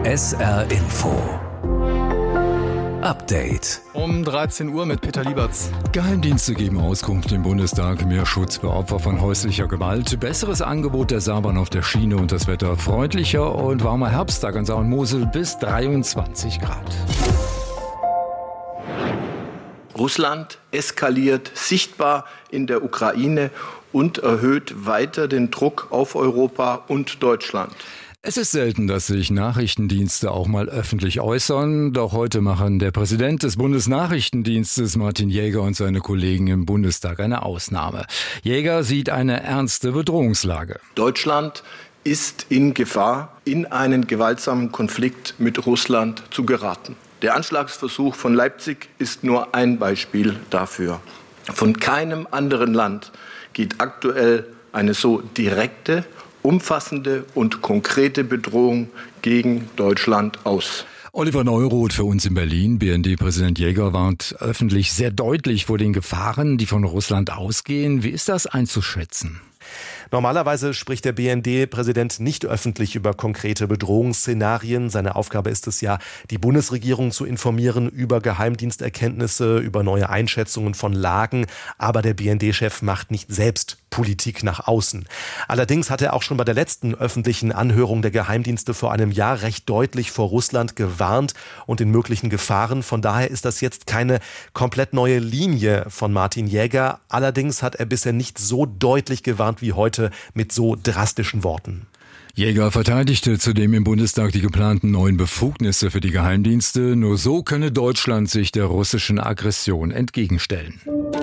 SR Info Update. Um 13 Uhr mit Peter Lieberts. Geheimdienste geben Auskunft im Bundestag, mehr Schutz für Opfer von häuslicher Gewalt, besseres Angebot der Saarbahn auf der Schiene und das Wetter freundlicher und warmer Herbsttag an Saar und Mosel bis 23 Grad. Russland eskaliert sichtbar in der Ukraine und erhöht weiter den Druck auf Europa und Deutschland. Es ist selten, dass sich Nachrichtendienste auch mal öffentlich äußern. Doch heute machen der Präsident des Bundesnachrichtendienstes Martin Jäger und seine Kollegen im Bundestag eine Ausnahme. Jäger sieht eine ernste Bedrohungslage. Deutschland ist in Gefahr, in einen gewaltsamen Konflikt mit Russland zu geraten. Der Anschlagsversuch von Leipzig ist nur ein Beispiel dafür. Von keinem anderen Land geht aktuell eine so direkte, umfassende und konkrete Bedrohung gegen Deutschland aus. Oliver Neuroth für uns in Berlin. BND-Präsident Jäger warnt öffentlich sehr deutlich vor den Gefahren, die von Russland ausgehen. Wie ist das einzuschätzen? Normalerweise spricht der BND-Präsident nicht öffentlich über konkrete Bedrohungsszenarien. Seine Aufgabe ist es ja, die Bundesregierung zu informieren über Geheimdiensterkenntnisse, über neue Einschätzungen von Lagen. Aber der BND-Chef macht nicht selbst Politik nach außen. Allerdings hat er auch schon bei der letzten öffentlichen Anhörung der Geheimdienste vor einem Jahr recht deutlich vor Russland gewarnt und den möglichen Gefahren. Von daher ist das jetzt keine komplett neue Linie von Martin Jäger. Allerdings hat er bisher nicht so deutlich gewarnt wie heute mit so drastischen Worten. Jäger verteidigte zudem im Bundestag die geplanten neuen Befugnisse für die Geheimdienste. Nur so könne Deutschland sich der russischen Aggression entgegenstellen.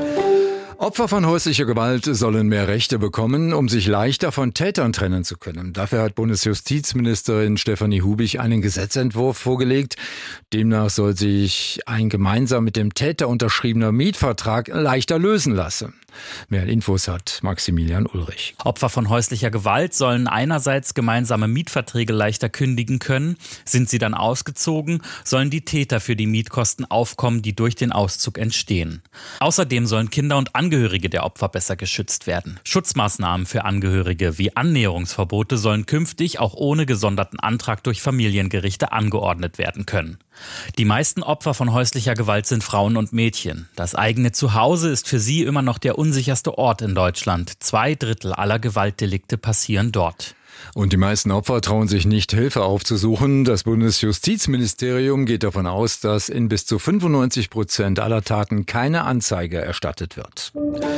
Opfer von häuslicher Gewalt sollen mehr Rechte bekommen, um sich leichter von Tätern trennen zu können. Dafür hat Bundesjustizministerin Stefanie Hubig einen Gesetzentwurf vorgelegt. Demnach soll sich ein gemeinsam mit dem Täter unterschriebener Mietvertrag leichter lösen lassen. Mehr Infos hat Maximilian Ulrich. Opfer von häuslicher Gewalt sollen einerseits gemeinsame Mietverträge leichter kündigen können. Sind sie dann ausgezogen, sollen die Täter für die Mietkosten aufkommen, die durch den Auszug entstehen. Außerdem sollen Kinder und Angehörige der Opfer besser geschützt werden. Schutzmaßnahmen für Angehörige wie Annäherungsverbote sollen künftig auch ohne gesonderten Antrag durch Familiengerichte angeordnet werden können. Die meisten Opfer von häuslicher Gewalt sind Frauen und Mädchen. Das eigene Zuhause ist für sie immer noch der unsicherste Ort in Deutschland. 2/3 aller Gewaltdelikte passieren dort. Und die meisten Opfer trauen sich nicht, Hilfe aufzusuchen. Das Bundesjustizministerium geht davon aus, dass in bis zu 95% aller Taten keine Anzeige erstattet wird.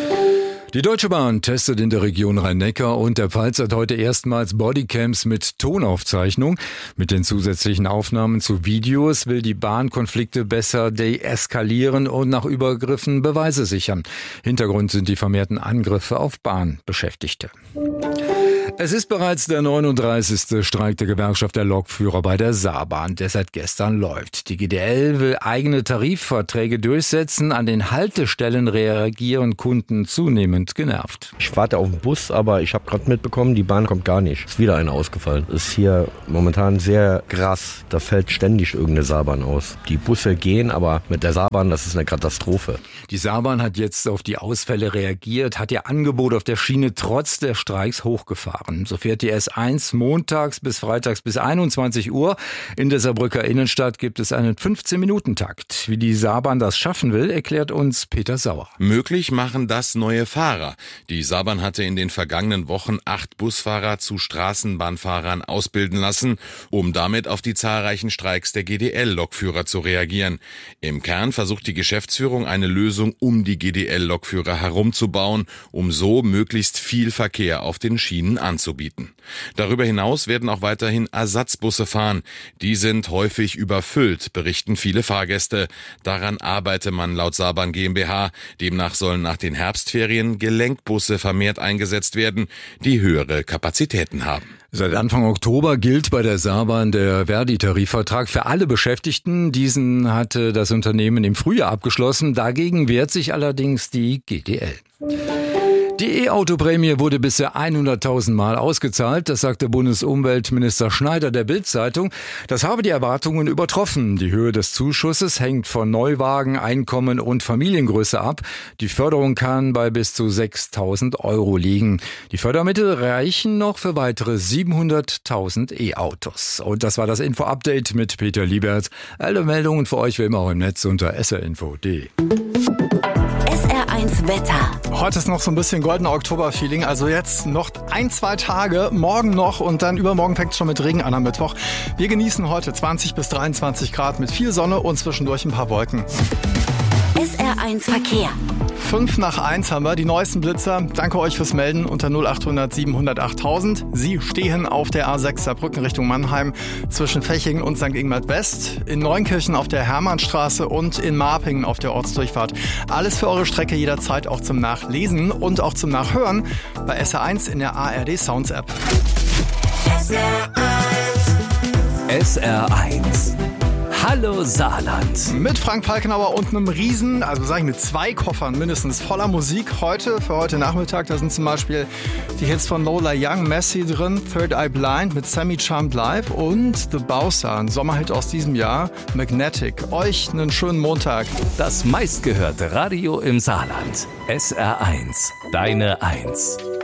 Die Deutsche Bahn testet in der Region Rhein-Neckar und der Pfalz seit heute erstmals Bodycams mit Tonaufzeichnung. Mit den zusätzlichen Aufnahmen zu Videos will die Bahn Konflikte besser deeskalieren und nach Übergriffen Beweise sichern. Hintergrund sind die vermehrten Angriffe auf Bahnbeschäftigte. Es ist bereits der 39. Streik der Gewerkschaft der Lokführer bei der Saarbahn, der seit gestern läuft. Die GDL will eigene Tarifverträge durchsetzen. An den Haltestellen reagieren Kunden zunehmend genervt. Ich warte auf den Bus, aber ich habe gerade mitbekommen, die Bahn kommt gar nicht. Ist wieder eine ausgefallen. Ist hier momentan sehr krass. Da fällt ständig irgendeine Saarbahn aus. Die Busse gehen, aber mit der Saarbahn, das ist eine Katastrophe. Die Saarbahn hat jetzt auf die Ausfälle reagiert, hat ihr Angebot auf der Schiene trotz der Streiks hochgefahren. So fährt die S1 montags bis freitags bis 21 Uhr. In der Saarbrücker Innenstadt gibt es einen 15-Minuten-Takt. Wie die Saarbahn das schaffen will, erklärt uns Peter Sauer. Möglich machen das neue Fahrer. Die Saarbahn hatte in den vergangenen Wochen 8 Busfahrer zu Straßenbahnfahrern ausbilden lassen, um damit auf die zahlreichen Streiks der GDL-Lokführer zu reagieren. Im Kern versucht die Geschäftsführung eine Lösung um die GDL-Lokführer herumzubauen, um so möglichst viel Verkehr auf den Schienen anzubieten. Darüber hinaus werden auch weiterhin Ersatzbusse fahren. Die sind häufig überfüllt, berichten viele Fahrgäste. Daran arbeite man laut Saarbahn GmbH. Demnach sollen nach den Herbstferien Gelenkbusse vermehrt eingesetzt werden, die höhere Kapazitäten haben. Seit Anfang Oktober gilt bei der Saarbahn der Verdi-Tarifvertrag für alle Beschäftigten. Diesen hatte das Unternehmen im Frühjahr abgeschlossen. Dagegen wehrt sich allerdings die GDL. Die E-Auto-Prämie wurde bisher 100.000 Mal ausgezahlt. Das sagte Bundesumweltminister Schneider der Bild-Zeitung. Das habe die Erwartungen übertroffen. Die Höhe des Zuschusses hängt von Neuwagen, Einkommen und Familiengröße ab. Die Förderung kann bei bis zu 6.000 € liegen. Die Fördermittel reichen noch für weitere 700.000 E-Autos. Und das war das Info-Update mit Peter Liebert. Alle Meldungen für euch wie immer auch im Netz unter srinfo.de. SR1 Wetter. Heute ist noch so ein bisschen goldener Oktober-Feeling. Also jetzt noch 1-2 Tage, morgen noch und dann übermorgen fängt es schon mit Regen an am Mittwoch. Wir genießen heute 20 bis 23 Grad mit viel Sonne und zwischendurch ein paar Wolken. SR1 Verkehr. 5:05 haben wir die neuesten Blitzer. Danke euch fürs Melden unter 0800 700 8000. Sie stehen auf der A6 Saarbrücken Richtung Mannheim zwischen Fechingen und St. Ingbert West, in Neunkirchen auf der Hermannstraße und in Marpingen auf der Ortsdurchfahrt. Alles für eure Strecke jederzeit auch zum Nachlesen und auch zum Nachhören bei SR1 in der ARD Sounds App. SR1. Hallo Saarland. Mit Frank Falkenauer und einem Riesen, also sage ich mit 2 Koffern mindestens voller Musik für heute Nachmittag. Da sind zum Beispiel die Hits von Lola Young, Messi drin, Third Eye Blind mit Sammy Charmed Live und The Bowser, ein Sommerhit aus diesem Jahr, Magnetic. Euch einen schönen Montag. Das meistgehörte Radio im Saarland. SR1. Deine 1.